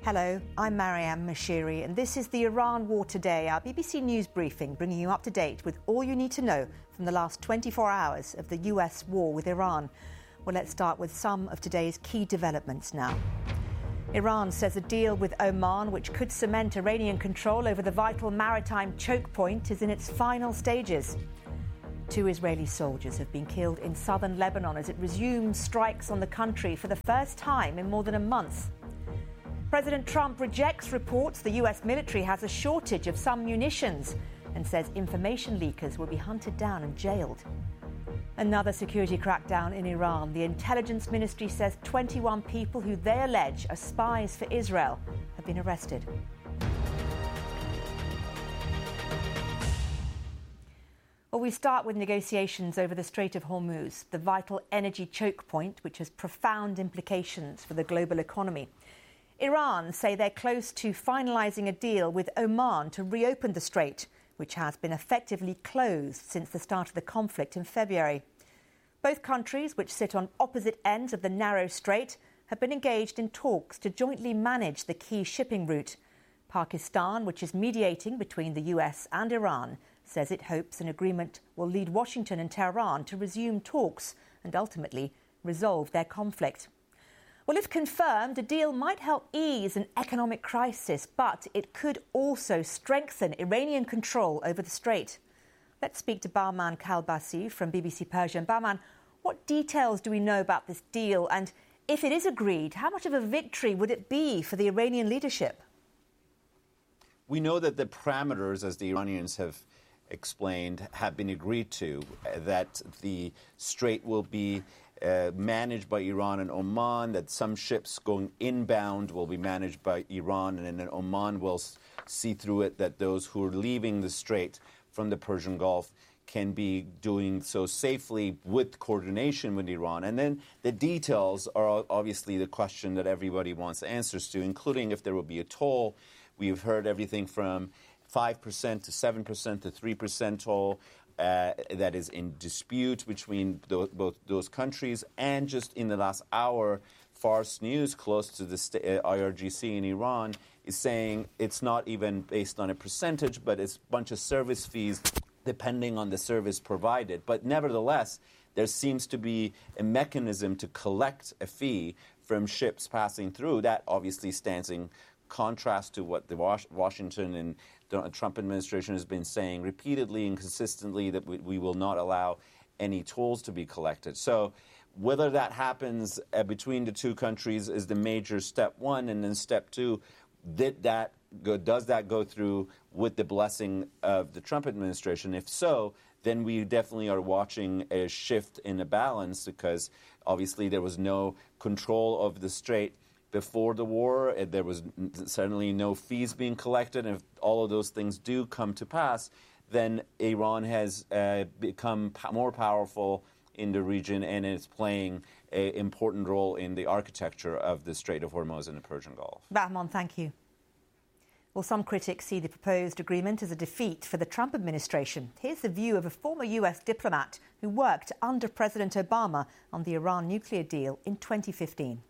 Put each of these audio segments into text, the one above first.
Hello, I'm Mariam Mashiri, and this is the Iran War Today, our BBC News briefing, bringing you up to date with all you need to know from the last 24 hours of the US war with Iran. Well, let's start with some of today's key developments now. Iran says a deal with Oman, which could cement Iranian control over the vital maritime choke point, is in its final stages. 2 Israeli soldiers have been killed in southern Lebanon as it resumes strikes on the country for the first time in more than a month. President Trump rejects reports the US military has a shortage of some munitions and says information leakers will be hunted down and jailed. Another security crackdown in Iran. The intelligence ministry says 21 people who they allege are spies for Israel have been arrested. Well, we start with negotiations over the Strait of Hormuz, the vital energy choke point, which has profound implications for the global economy. Iran say they're close to finalising a deal with Oman to reopen the strait, which has been effectively closed since the start of the conflict in February. Both countries, which sit on opposite ends of the narrow strait, have been engaged in talks to jointly manage the key shipping route. Pakistan, which is mediating between the US and Iran, says it hopes an agreement will lead Washington and Tehran to resume talks and ultimately resolve their conflict. Well, if confirmed, a deal might help ease an economic crisis, but it could also strengthen Iranian control over the strait. Let's speak to Bahman Kalbasi from BBC Persian. Bahman, what details do we know about this deal? And if it is agreed, how much of a victory would it be for the Iranian leadership? We know that the parameters, as the Iranians have explained, have been agreed to, that the strait will be managed by Iran and Oman, that some ships going inbound will be managed by Iran, and then Oman will see through it that those who are leaving the strait from the Persian Gulf can be doing so safely with coordination with Iran. And then the details are obviously the question that everybody wants answers to, including if there will be a toll. We've heard everything from 5% to 7% to 3% toll. That is in dispute between both those countries. And just in the last hour, Fars News, close to the IRGC in Iran, is saying it's not even based on a percentage, but it's a bunch of service fees depending on the service provided. But nevertheless, there seems to be a mechanism to collect a fee from ships passing through. That obviously stands in contrast to what the Washington and the Trump administration has been saying repeatedly and consistently, that we will not allow any tolls to be collected. So whether that happens between the two countries is the major step one. And then step two, does that go through with the blessing of the Trump administration? If so, then we definitely are watching a shift in the balance, because obviously there was no control of the strait before the war. There was certainly no fees being collected. And if all of those things do come to pass, then Iran has become more powerful in the region, and it's playing an important role in the architecture of the Strait of Hormuz and the Persian Gulf. Bahman, thank you. Well, some critics see the proposed agreement as a defeat for the Trump administration. Here's the view of a former US diplomat who worked under President Obama on the Iran nuclear deal in 2015.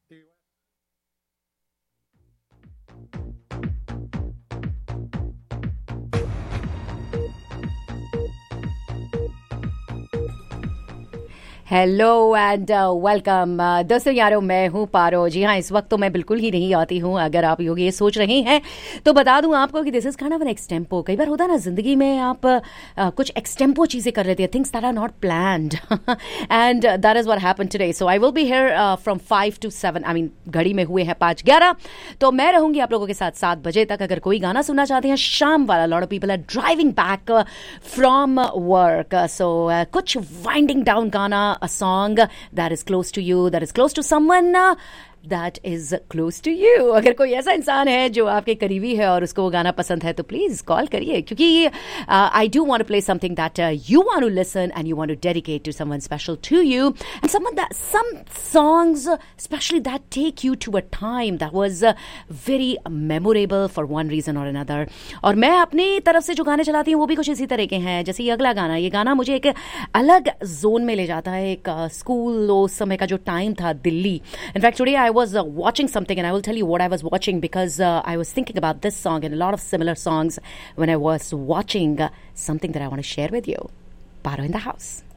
Hello and welcome दोस्तों यारों, मैं हूँ पारो। जी हाँ, इस वक्त तो मैं बिल्कुल ही नहीं आती हूँ। अगर आप ये सोच रहे हैं तो बता दूँ आपको कि this is kind of N extempore. कई बार होता है ना जिंदगी में, आप कुछ एक्सटेम्पो चीज़ें कर लेते हैं, things that are not planned, and that is what happened today. So I will be here from 5 to 7, I mean घड़ी में हुए हैं 5:11, तो मैं रहूँगी आप लोगों के साथ 7 बजे तक। अगर कोई गाना सुनना चाहते हैं शाम वाला, lot of people are driving back from work, सो कुछ वाइंडिंग डाउन गाना, a song that is close to you, that is close to someone that is close to you. अगर कोई ऐसा इंसान है जो आपके करीबी है और उसको वो गाना पसंद है तो प्लीज़ कॉल करिए, क्योंकि I do want to play something that you want to listen and you want to dedicate to someone special to you, and some songs especially that take you to a time that was very memorable for one reason or another. और मैं अपनी तरफ से जो गाने चलाती हूँ वो भी कुछ इसी तरह के हैं। जैसे ये अगला गाना, ये गाना मुझे एक अलग जोन में ले जाता है, एक स्कूल उस समय का जो टाइम था Delhi. In fact today I was watching something, and I will tell you what I was watching because I was thinking about this song and a lot of similar songs when I was watching something that I want to share with you. Paro in the house.